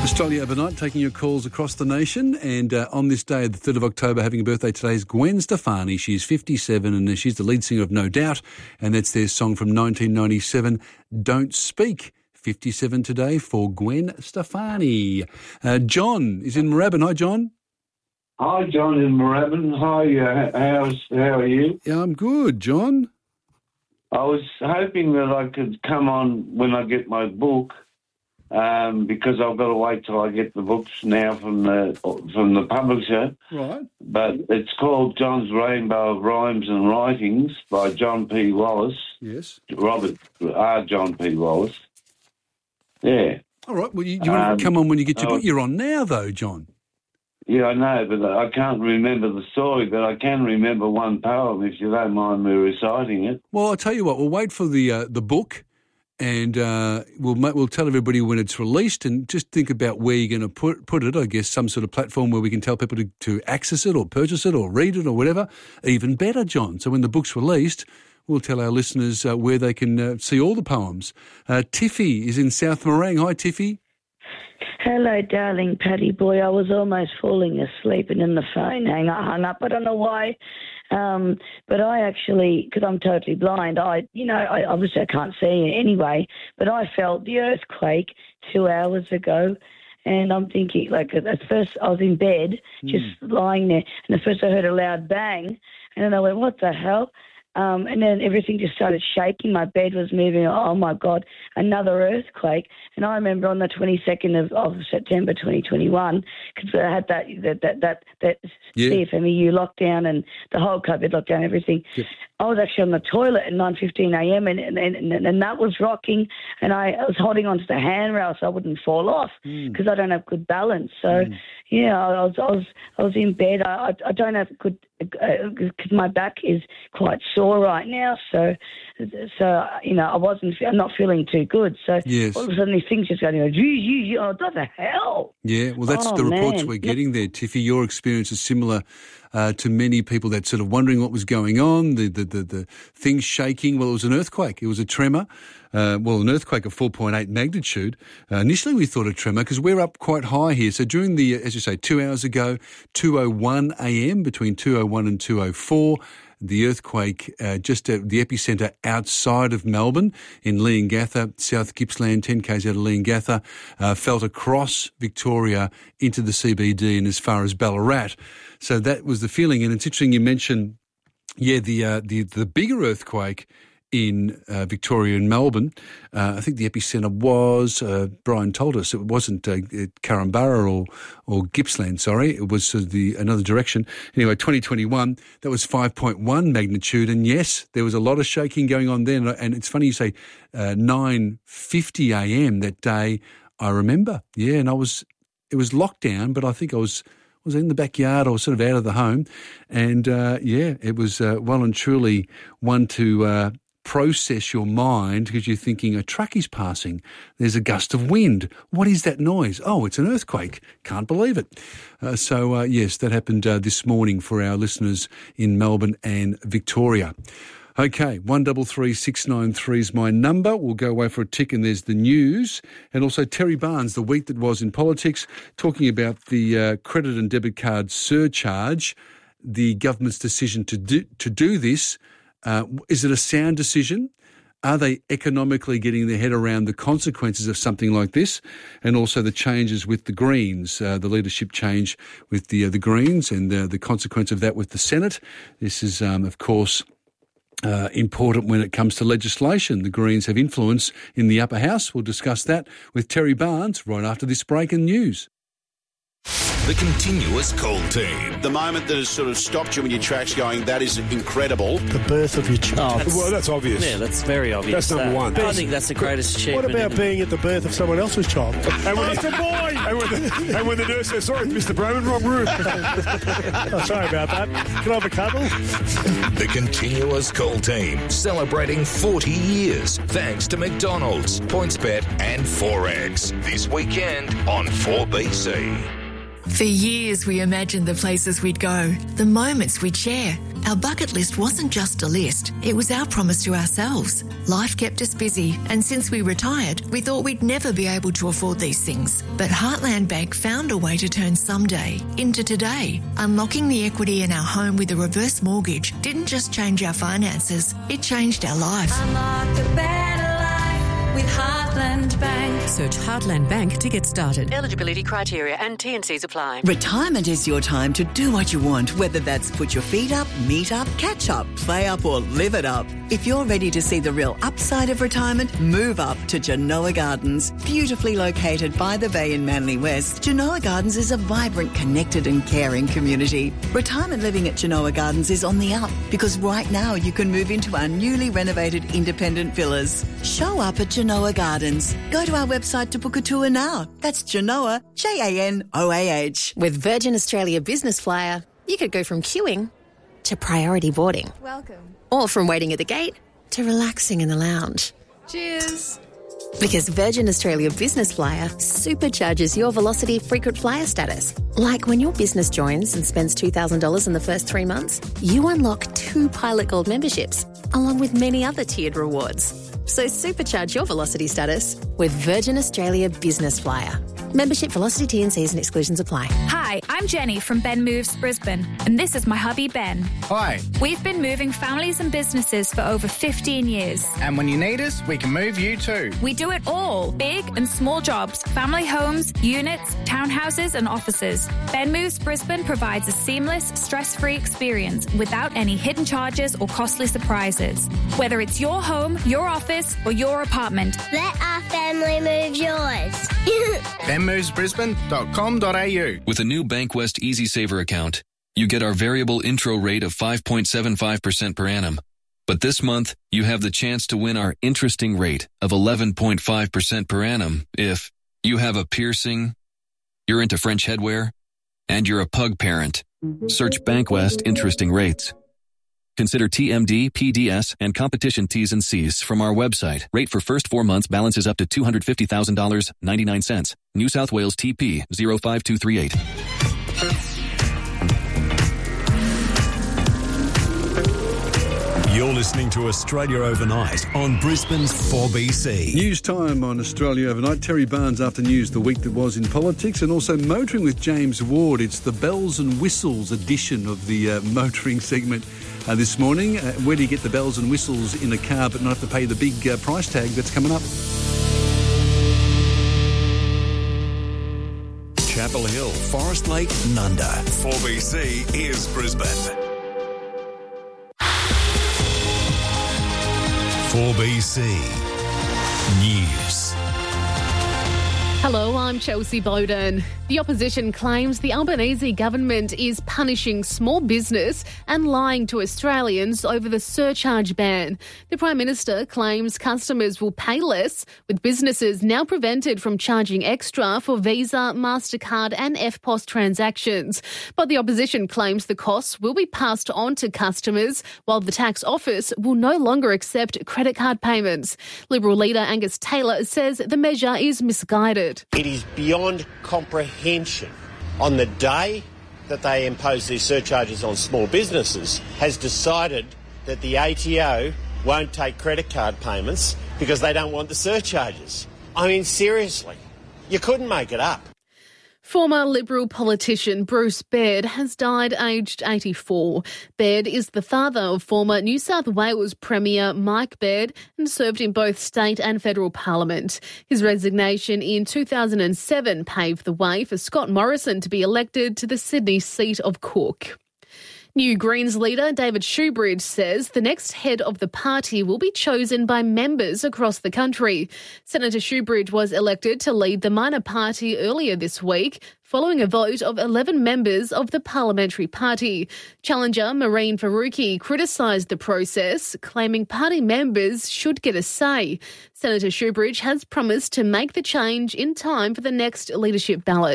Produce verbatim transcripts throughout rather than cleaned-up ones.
Australia Overnight, taking your calls across the nation. And uh, on this day, the third of October, having a birthday today is Gwen Stefani. She's fifty-seven and she's the lead singer of No Doubt. And that's their song from nineteen ninety-seven, Don't Speak. fifty-seven today for Gwen Stefani. Uh, John is in Moorabbin. Hi, John. Hi, John in Moorabbin. Hi, uh, how's, how are you? Yeah, I'm good, John. I was hoping that I could come on when I get my book, um, because I've got to wait till I get the books now from the from the publisher. Right. But it's called John's Rainbow of Rhymes and Writings by John P. Wallace. Yes. Robert R. John P. Wallace. Yeah. All right. Well, you, you want Um, to come on when you get your uh, book. You're on now, though, John. Yeah, I know, but I can't remember the story, but I can remember one poem, if you don't mind me reciting it. Well, I'll tell you what. We'll wait for the uh, the book, and uh, we'll ma- we'll tell everybody when it's released, and just think about where you're going to put put it. I guess some sort of platform where we can tell people to, to access it or purchase it or read it or whatever. Even better, John. So when the book's released, we'll tell our listeners uh, where they can uh, see all the poems. Uh, Tiffy is in South Morang. Hi, Tiffy. Hello, darling Paddy boy. I was almost falling asleep and then the phone hang, hung up. I don't know why. Um, but I actually, because I'm totally blind, I, you know, I, obviously I can't see anyway, but I felt the earthquake two hours ago. And I'm thinking, like, at first I was in bed, just mm. lying there. And at first I heard a loud bang. And then I went, what the hell? Um, and then everything just started shaking. My bed was moving. Oh, my God, another earthquake. And I remember on the twenty-second of, of September twenty twenty-one, because I had that that that that, that yeah. C F M E U lockdown and the whole COVID lockdown, everything. Yep. I was actually on the toilet at nine fifteen a.m. And, and, and, and that was rocking. And I, I was holding onto the handrail so I wouldn't fall off because mm. I don't have good balance. So, mm. yeah, I was, I was I was in bed. I, I, I don't have good, because uh, my back is quite sore right now. So, so you know, I wasn't, I'm not feeling too good. So yes. all of a sudden these things just going, gee, gee, gee, oh, what the hell? Yeah, well, that's oh, the reports man. we're getting there, Tiffy. Your experience is similar uh, to many people that sort of wondering what was going on, the, the, the, the things shaking. Well, it was an earthquake. It was a tremor. Uh, well, an earthquake of four point eight magnitude. Uh, initially, we thought a tremor because we're up quite high here. So during the, as you say, two hours ago, two oh one a.m., between two oh one and two oh four, the earthquake uh, just at the epicentre outside of Melbourne in Leongatha, South Gippsland, ten kays out of Leongatha, uh, felt across Victoria into the C B D and as far as Ballarat. So that was the feeling. And it's interesting you mentioned, yeah, the uh, the the bigger earthquake in uh, Victoria and Melbourne. Uh, I think the epicentre was, uh, Brian told us, it wasn't uh, Carramburra or, or Gippsland, sorry. It was uh, the another direction. Anyway, twenty twenty-one, that was five point one magnitude. And yes, there was a lot of shaking going on then. And it's funny you say uh, nine fifty a.m. that day, I remember. Yeah, and I was, it was lockdown, but I think I was... was in the backyard or sort of out of the home. And, uh, yeah, it was uh, well and truly one to uh, process your mind because you're thinking a truck is passing. There's a gust of wind. What is that noise? Oh, it's an earthquake. Can't believe it. Uh, so, uh, yes, that happened uh, this morning for our listeners in Melbourne and Victoria. Okay, one double three six nine three is my number. We'll go away for a tick and there's the news. And also Terry Barnes, the week that was in politics, talking about the uh, credit and debit card surcharge, the government's decision to do, to do this. Uh, is it a sound decision? Are they economically getting their head around the consequences of something like this? And also the changes with the Greens, uh, the leadership change with the, uh, the Greens and uh, the consequence of that with the Senate. This is, um, of course... Uh, important when it comes to legislation. The Greens have influence in the upper house. We'll discuss that with Terry Barnes right after this break in news. The Continuous Call Team. The moment that has sort of stopped you in your tracks going, that is incredible. The birth of your child. Oh, well, that's obvious. Yeah, that's very obvious. That's number that. one. I think that's the greatest achievement. What about being at the birth of someone else's child? And when, the boy! And when, the, and when the nurse says, sorry, Mister Broman, wrong room. Oh, sorry about that. Can I have a cuddle? The Continuous Call Team, celebrating forty years, thanks to McDonald's, PointsBet and Forex. This weekend on four B C. For years, we imagined the places we'd go, the moments we'd share. Our bucket list wasn't just a list, it was our promise to ourselves. Life kept us busy, and since we retired, we thought we'd never be able to afford these things. But Heartland Bank found a way to turn someday into today. Unlocking the equity in our home with a reverse mortgage didn't just change our finances, it changed our lives. Unlock a better life with Heartland Bank. Search Heartland Bank to get started. Eligibility criteria and T and Cs apply. Retirement is your time to do what you want, whether that's put your feet up, meet up, catch up, play up or live it up. If you're ready to see the real upside of retirement, move up to Genoa Gardens. Beautifully located by the bay in Manly West, Genoa Gardens is a vibrant, connected and caring community. Retirement living at Genoa Gardens is on the up because right now you can move into our newly renovated independent villas. Show up at Genoa Gardens. Go to our website to book a tour now. That's Genoa, J A N O A H. With Virgin Australia Business Flyer, you could go from queuing to priority boarding. Welcome. Or from waiting at the gate to relaxing in the lounge. Cheers. Because Virgin Australia Business Flyer supercharges your Velocity frequent flyer status. Like when your business joins and spends two thousand dollars in the first three months, you unlock two Pilot Gold memberships, along with many other tiered rewards. So supercharge your Velocity status with Virgin Australia Business Flyer. Membership, Velocity, T and Cs and exclusions apply. Hi, I'm Jenny from Ben Moves Brisbane, and this is my hubby Ben. Hi. We've been moving families and businesses for over fifteen years. And when you need us, we can move you too. We do it all, big and small jobs, family homes, units, townhouses and offices. Ben Moves Brisbane provides a seamless, stress-free experience without any hidden charges or costly surprises. Whether it's your home, your office or your apartment. Let our family move yours. ben moves brisbane dot com dot a u. With a new Bankwest Easy Saver account, you get our variable intro rate of five point seven five percent per annum. But this month, you have the chance to win our interesting rate of eleven point five percent per annum if you have a piercing, you're into French headwear, and you're a pug parent. Search Bankwest Interesting Rates. Consider T M D, P D S, and competition T's and C's from our website. Rate for first four months balances up to two hundred fifty thousand dollars and ninety-nine cents. New South Wales T P zero five two three eight. You're listening to Australia Overnight on Brisbane's four B C. News time on Australia Overnight. Terry Barnes after news, the week that was in politics, and also motoring with James Ward. It's the bells and whistles edition of the uh, motoring segment uh, this morning. Uh, where do you get the bells and whistles in a car but not have to pay the big uh, price tag? That's coming up. Chapel Hill, Forest Lake, Nunda. four B C is Brisbane. four B C News. Hello, I'm Chelsea Bowden. The opposition claims the Albanese government is punishing small business and lying to Australians over the surcharge ban. The Prime Minister claims customers will pay less, with businesses now prevented from charging extra for Visa, MasterCard and F P O S transactions. But the opposition claims the costs will be passed on to customers, while the tax office will no longer accept credit card payments. Liberal leader Angus Taylor says the measure is misguided. It is beyond comprehension. On the day that they impose these surcharges on small businesses, has decided that the A T O won't take credit card payments because they don't want the surcharges. I mean, seriously, you couldn't make it up. Former Liberal politician Bruce Baird has died aged eighty-four. Baird is the father of former New South Wales Premier Mike Baird and served in both state and federal parliament. His resignation in two thousand seven paved the way for Scott Morrison to be elected to the Sydney seat of Cook. New Greens leader David Shoebridge says the next head of the party will be chosen by members across the country. Senator Shoebridge was elected to lead the minor party earlier this week, following a vote of eleven members of the parliamentary party. Challenger Marine Faruqi criticised the process, claiming party members should get a say. Senator Shoebridge has promised to make the change in time for the next leadership ballot.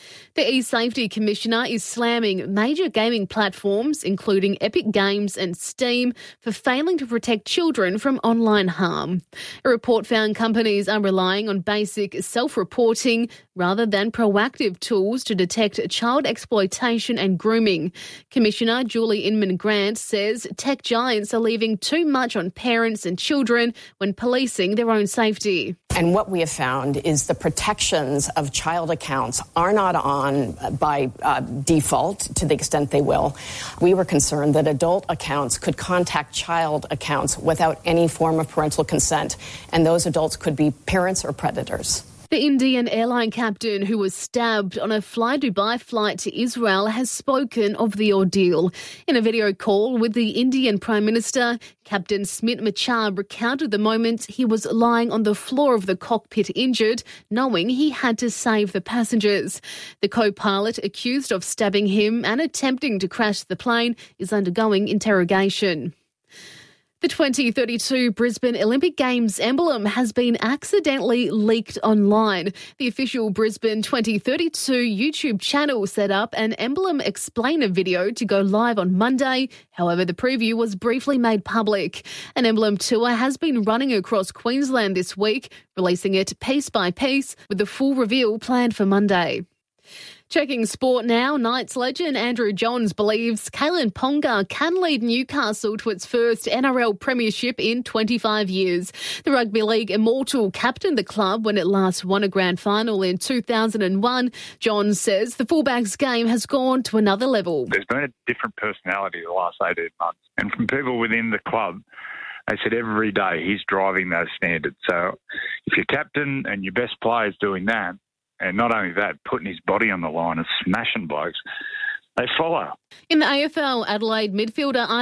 The eSafety Commissioner is slamming major gaming platforms, including Epic Games and Steam, for failing to protect children from online harm. A report found companies are relying on basic self-reporting rather than proactive tools to detect child exploitation and grooming. Commissioner Julie Inman-Grant says tech giants are leaving too much on parents and children when policing their own safety. And what we have found is the protections of child accounts are not on by uh, default to the extent they will. We were concerned that adult accounts could contact child accounts without any form of parental consent, and those adults could be parents or predators. The Indian airline captain who was stabbed on a Fly Dubai flight to Israel has spoken of the ordeal. In a video call with the Indian Prime Minister, Captain Smit Machar recounted the moment he was lying on the floor of the cockpit injured, knowing he had to save the passengers. The co-pilot accused of stabbing him and attempting to crash the plane is undergoing interrogation. The twenty thirty-two Brisbane Olympic Games emblem has been accidentally leaked online. The official Brisbane twenty thirty-two YouTube channel set up an emblem explainer video to go live on Monday. However, the preview was briefly made public. An emblem tour has been running across Queensland this week, releasing it piece by piece, with the full reveal planned for Monday. Checking sport now, Knights legend Andrew Johns believes Kalen Ponga can lead Newcastle to its first N R L premiership in twenty-five years. The Rugby League immortal captained the club when it last won a grand final in two thousand one. Johns says the fullback's game has gone to another level. There's been a different personality the last eighteen months. And from people within the club, they said every day he's driving those standards. So if your captain and your best player is doing that, and not only that, putting his body on the line and smashing blokes, they follow. In the A F L, Adelaide midfielder